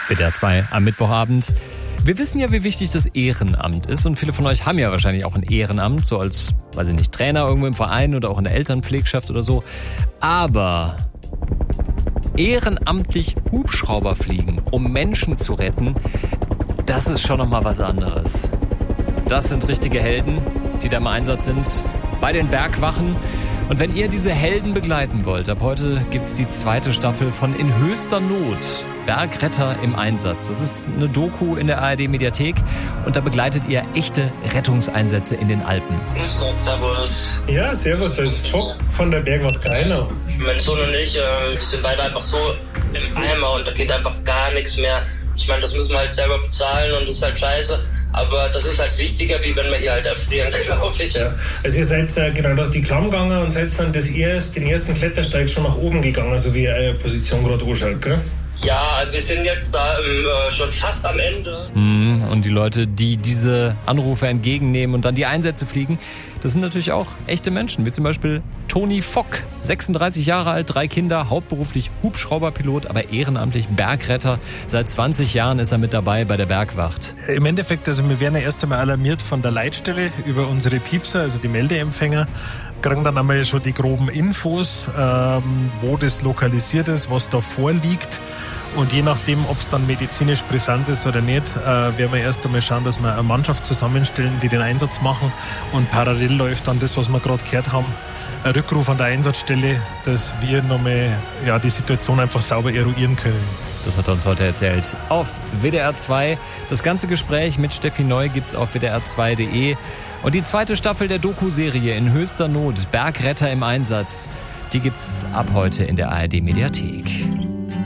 WDR 2 am Mittwochabend. Wir wissen ja, wie wichtig das Ehrenamt ist und viele von euch haben ja wahrscheinlich auch ein Ehrenamt, so als, weiß ich nicht, Trainer irgendwo im Verein oder auch in der Elternpflegschaft oder so. Aber ehrenamtlich Hubschrauber fliegen, um Menschen zu retten, das ist schon nochmal was anderes. Das sind richtige Helden, die da im Einsatz sind bei den Bergwachen. Und wenn ihr diese Helden begleiten wollt, ab heute gibt's die zweite Staffel von In höchster Not. Bergretter im Einsatz. Das ist eine Doku in der ARD-Mediathek und da begleitet ihr echte Rettungseinsätze in den Alpen. Grüß Gott, servus. Ja, servus, da ist Fock von der Bergwacht Greinau. Mein Sohn und ich sind beide einfach so im Eimer und da geht einfach gar nichts mehr. Ich meine, das müssen wir halt selber bezahlen und das ist halt scheiße. Aber das ist halt wichtiger, wie wenn wir hier halt erfrieren, glaube ich. Ja. Also ihr seid genau durch die Klamm gegangen und seid dann den ersten Klettersteig schon nach oben gegangen, so wie eure Position gerade anschaut, gell? Ja, also wir sind jetzt da schon fast am Ende. Und die Leute, die diese Anrufe entgegennehmen und dann die Einsätze fliegen, das sind natürlich auch echte Menschen, wie zum Beispiel Toni Fock, 36 Jahre alt, 3 Kinder, hauptberuflich Hubschrauberpilot, aber ehrenamtlich Bergretter. Seit 20 Jahren ist er mit dabei bei der Bergwacht. Im Endeffekt, also wir werden ja erst einmal alarmiert von der Leitstelle über unsere Piepser, also die Meldeempfänger, kriegen dann einmal schon die groben Infos, wo das lokalisiert ist, was da vorliegt. Und je nachdem, ob es dann medizinisch brisant ist oder nicht, werden wir erst einmal schauen, dass wir eine Mannschaft zusammenstellen, die den Einsatz machen. Und parallel läuft dann das, was wir gerade gehört haben, ein Rückruf an der Einsatzstelle, dass wir nochmal die Situation einfach sauber eruieren können. Das hat er uns heute erzählt. Auf WDR 2. Das ganze Gespräch mit Steffi Neu gibt's auf wdr2.de. Und die zweite Staffel der Doku-Serie In höchster Not, Bergretter im Einsatz, die gibt's ab heute in der ARD-Mediathek.